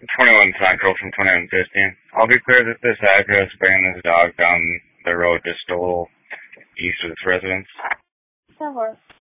21 Central from 2115. I'll be clear that this address bringing this dog down the road just a little east of this residence. That works.